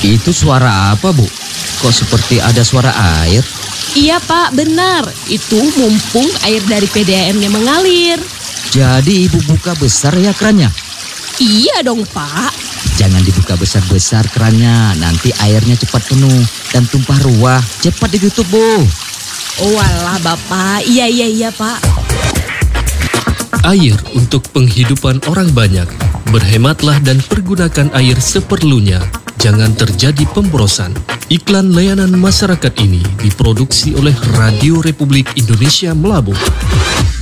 Itu suara apa, Bu? Kok seperti ada suara air? Iya Pak, benar. Itu mumpung air dari PDAM-nya mengalir. Jadi Ibu buka besar ya kerannya? Iya dong Pak. Jangan dibuka besar-besar kerannya, nanti airnya cepat penuh dan tumpah ruah. Cepat ditutup, Bu. Oh walah Bapak, iya Pak. Air untuk penghidupan orang banyak. Berhematlah dan pergunakan air seperlunya. Jangan terjadi pemborosan. Iklan layanan masyarakat ini diproduksi oleh Radio Republik Indonesia Melabuh.